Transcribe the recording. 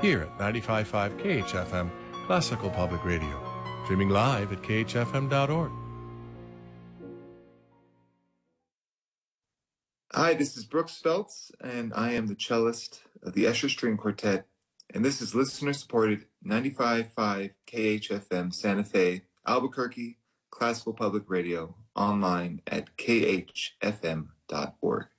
here at 95.5 KHFM Classical Public Radio. Streaming live at khfm.org. Hi, this is Brooks Feltz, and I am the cellist of the Escher String Quartet, and this is listener-supported 95.5 KHFM Santa Fe, Albuquerque, Classical Public Radio, online at khfm.org.